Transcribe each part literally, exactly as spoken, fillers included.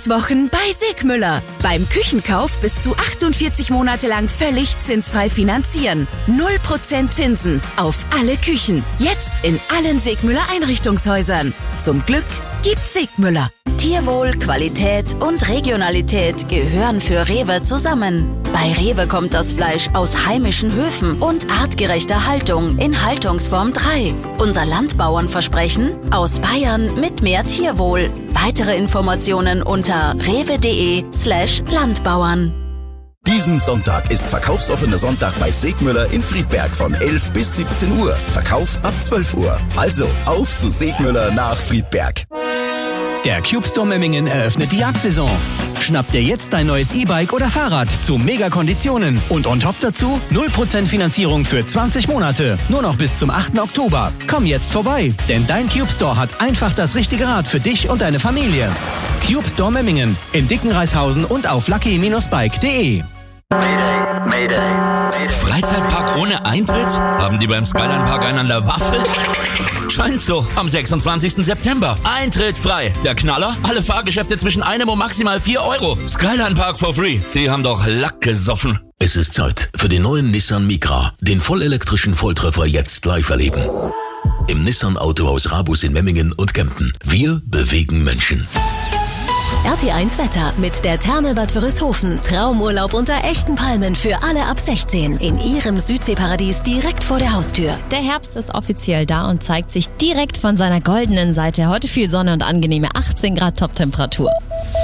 sechs Wochen bei Sigmüller. Beim Küchenkauf bis zu achtundvierzig Monate lang völlig zinsfrei finanzieren. null Prozent Zinsen auf alle Küchen. Jetzt in allen Sigmüller Einrichtungshäusern. Zum Glück gibt's Sigmüller. Tierwohl, Qualität und Regionalität gehören für Rewe zusammen. Bei Rewe kommt das Fleisch aus heimischen Höfen und artgerechter Haltung in Haltungsform drei. Unser Landbauernversprechen: aus Bayern mit mehr Tierwohl. Weitere Informationen unter rewe.de slash Landbauern. Diesen Sonntag ist verkaufsoffener Sonntag bei Segmüller in Friedberg von elf bis siebzehn Uhr. Verkauf ab zwölf Uhr. Also auf zu Segmüller nach Friedberg. Der Cube Store Memmingen eröffnet die Jagdsaison. Schnapp dir jetzt dein neues E-Bike oder Fahrrad zu Mega-Konditionen. Und on top dazu null Prozent Finanzierung für zwanzig Monate. Nur noch bis zum achten Oktober. Komm jetzt vorbei, denn dein Cube Store hat einfach das richtige Rad für dich und deine Familie. Cube Store Memmingen in Dickenreishausen und auf lucky Bindestrich bike punkt de. Mayday, Mayday. Freizeitpark ohne Eintritt? Haben die beim Skyline Park einen an der Waffel? Scheint so. Am sechsundzwanzigsten September. Eintritt frei. Der Knaller? Alle Fahrgeschäfte zwischen einem und maximal vier Euro. Skyline Park for free. Die haben doch Lack gesoffen. Es ist Zeit für den neuen Nissan Micra. Den vollelektrischen Volltreffer jetzt live erleben. Im Nissan Autohaus Rabus in Memmingen und Kempten. Wir bewegen Menschen. R T eins Wetter mit der Therme Bad Wörishofen. Traumurlaub unter echten Palmen für alle ab sechzehn. In Ihrem Südseeparadies direkt vor der Haustür. Der Herbst ist offiziell da und zeigt sich direkt von seiner goldenen Seite. Heute viel Sonne und angenehme achtzehn Grad Toptemperatur.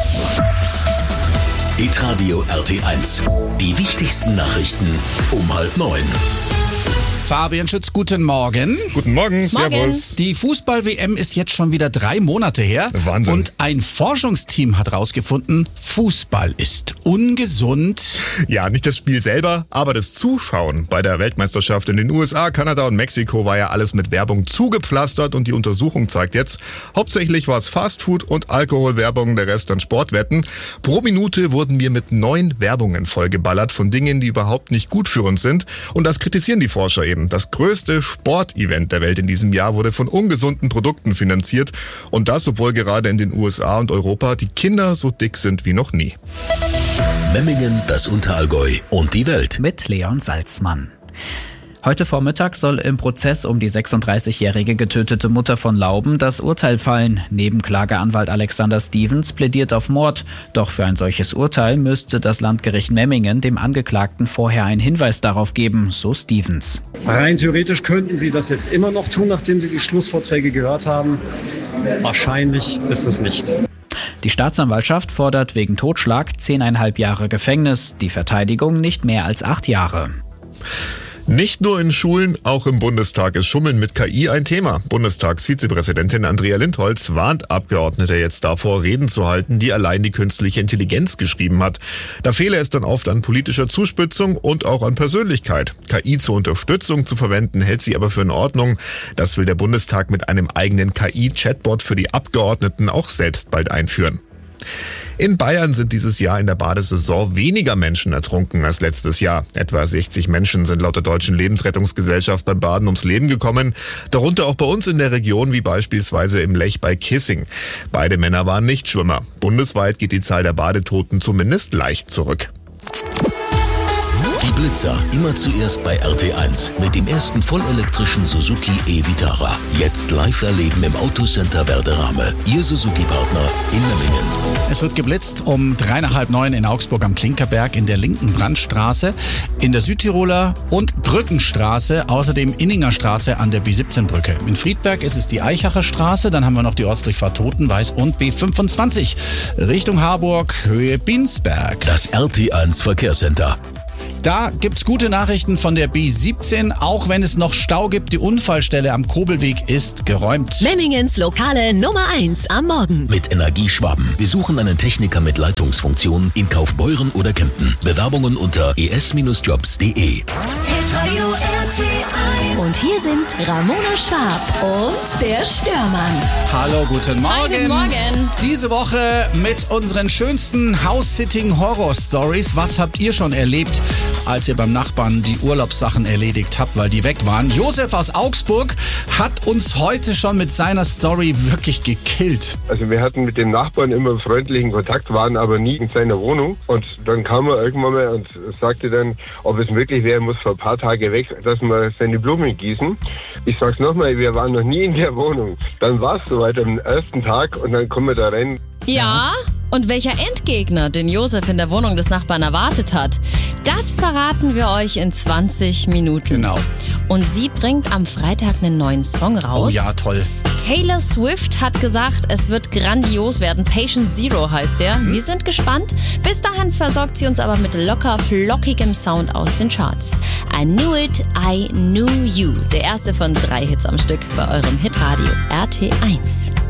Hitradio R T eins. Die wichtigsten Nachrichten um halb neun. Fabian Schütz, guten Morgen. Guten Morgen, Morgen. Servus. Die Fußball-W M ist jetzt schon wieder drei Monate her. Wahnsinn. Und ein Forschungsteam hat rausgefunden, Fußball ist ungesund. Ja, nicht das Spiel selber, aber das Zuschauen. Bei der Weltmeisterschaft in den U S A, Kanada und Mexiko war ja alles mit Werbung zugepflastert und die Untersuchung zeigt jetzt, hauptsächlich war es Fastfood und Alkoholwerbung, der Rest an Sportwetten. Pro Minute wurden wir mit neun Werbungen vollgeballert von Dingen, die überhaupt nicht gut für uns sind. Und das kritisieren die Forscher eben. Das größte Sportevent der Welt in diesem Jahr wurde von ungesunden Produkten finanziert. Und das, obwohl gerade in den U S A und Europa die Kinder so dick sind wie noch nie. Memmingen, das Unterallgäu und die Welt. Mit Leon Salzmann. Heute Vormittag soll im Prozess um die sechsunddreißigjährige getötete Mutter von Lauben das Urteil fallen. Nebenklageanwalt Alexander Stevens plädiert auf Mord. Doch für ein solches Urteil müsste das Landgericht Memmingen dem Angeklagten vorher einen Hinweis darauf geben, so Stevens. Rein theoretisch könnten Sie das jetzt immer noch tun, nachdem Sie die Schlussvorträge gehört haben. Wahrscheinlich ist es nicht. Die Staatsanwaltschaft fordert wegen Totschlag zehneinhalb Jahre Gefängnis, die Verteidigung nicht mehr als acht Jahre. Nicht nur in Schulen, auch im Bundestag ist Schummeln mit K I ein Thema. Bundestagsvizepräsidentin Andrea Lindholz warnt Abgeordnete jetzt davor, Reden zu halten, die allein die künstliche Intelligenz geschrieben hat. Da fehle es dann oft an politischer Zuspitzung und auch an Persönlichkeit. K I zur Unterstützung zu verwenden, hält sie aber für in Ordnung. Das will der Bundestag mit einem eigenen K I-Chatbot für die Abgeordneten auch selbst bald einführen. In Bayern sind dieses Jahr in der Badesaison weniger Menschen ertrunken als letztes Jahr. Etwa sechzig Menschen sind laut der Deutschen Lebensrettungsgesellschaft beim Baden ums Leben gekommen. Darunter auch bei uns in der Region, wie beispielsweise im Lech bei Kissing. Beide Männer waren Nichtschwimmer. Bundesweit geht die Zahl der Badetoten zumindest leicht zurück. Die Blitzer, immer zuerst bei R T eins mit dem ersten vollelektrischen Suzuki e-Vitara. Jetzt live erleben im Autocenter Werderame. Ihr Suzuki-Partner in Memmingen. Es wird geblitzt um drei nach halb neun in Augsburg am Klinkerberg, in der linken Brandstraße, in der Südtiroler und Brückenstraße, außerdem Inninger Straße an der B siebzehn Brücke. In Friedberg ist es die Eichacher Straße, dann haben wir noch die Ortsdurchfahrt Totenweiß und B fünfundzwanzig Richtung Harburg, Höhe Binsberg. Das R T eins Verkehrscenter. Da gibt's gute Nachrichten von der B siebzehn, auch wenn es noch Stau gibt. Die Unfallstelle am Kobelweg ist geräumt. Memmingens lokale Nummer eins am Morgen. Mit Energieschwaben. Wir suchen einen Techniker mit Leitungsfunktion in Kaufbeuren oder Kempten. Bewerbungen unter e s Bindestrich jobs punkt de. Hitradio R T eins Und hier sind Ramona Schwab und der Störmann. Hallo, guten Morgen. Hi, guten Morgen. Diese Woche mit unseren schönsten House-Sitting-Horror-Stories. Was habt ihr schon erlebt, als ihr beim Nachbarn die Urlaubssachen erledigt habt, weil die weg waren? Josef aus Augsburg hat uns heute schon mit seiner Story wirklich gekillt. Also wir hatten mit dem Nachbarn immer freundlichen Kontakt, waren aber nie in seiner Wohnung. Und dann kam er irgendwann mal und sagte dann, ob es möglich wäre, muss vor ein paar Tage weg, dass wir seine Blumen gießen. Ich sag's nochmal, wir waren noch nie in der Wohnung. Dann war es soweit am ersten Tag und dann kommen wir da rein. Ja, und welcher Endgegner den Josef in der Wohnung des Nachbarn erwartet hat, das verraten wir euch in zwanzig Minuten. Genau. Und sie bringt am Freitag einen neuen Song raus. Oh ja, toll. Taylor Swift hat gesagt, es wird grandios werden. Patient Zero heißt er. Wir sind gespannt. Bis dahin versorgt sie uns aber mit locker flockigem Sound aus den Charts. I Knew It, I Knew You. Der erste von drei Hits am Stück bei eurem Hitradio R T eins.